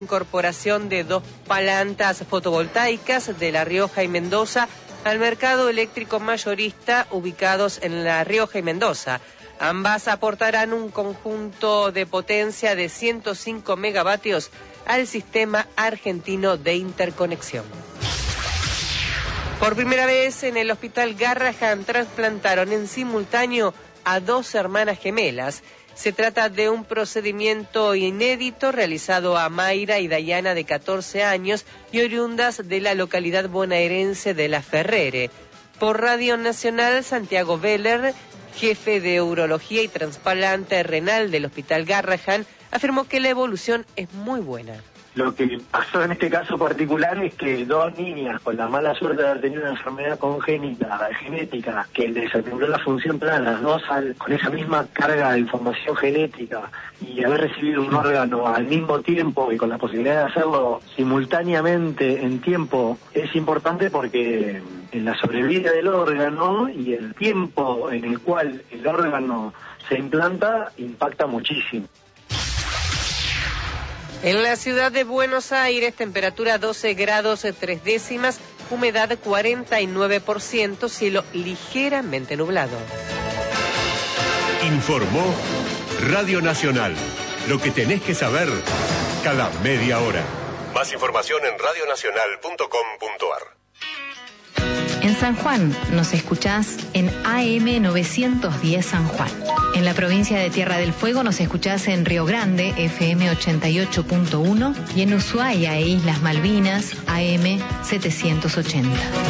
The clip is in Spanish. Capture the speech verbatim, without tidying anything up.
Incorporación de dos plantas fotovoltaicas de La Rioja y Mendoza al mercado eléctrico mayorista ubicados en La Rioja y Mendoza. Ambas aportarán un conjunto de potencia de ciento cinco megavatios al sistema argentino de interconexión. Por primera vez en el Hospital Garrahan trasplantaron en simultáneo a dos hermanas gemelas. Se trata de un procedimiento inédito realizado a Mayra y Dayana, de catorce años y oriundas de la localidad bonaerense de La Ferrere. Por Radio Nacional, Santiago Veller, jefe de Urología y Trasplante Renal del Hospital Garrahan, afirmó que la evolución es muy buena. Lo que pasó en este caso particular es que dos niñas con la mala suerte de haber tenido una enfermedad congénita, genética, que les aseguró la función plana, las dos al, con esa misma carga de información genética y haber recibido un órgano al mismo tiempo y con la posibilidad de hacerlo simultáneamente en tiempo, es importante porque en la sobrevida del órgano y el tiempo en el cual el órgano se implanta impacta muchísimo. En la ciudad de Buenos Aires, temperatura doce grados tres décimas, humedad cuarenta y nueve por ciento, cielo ligeramente nublado. Informó Radio Nacional. Lo que tenés que saber cada media hora. Más información en radio nacional punto com punto ar. En San Juan nos escuchás en A M novecientos diez San Juan. En la provincia de Tierra del Fuego nos escuchás en Río Grande, F M ochenta y ocho punto uno, y en Ushuaia e Islas Malvinas, A M setecientos ochenta.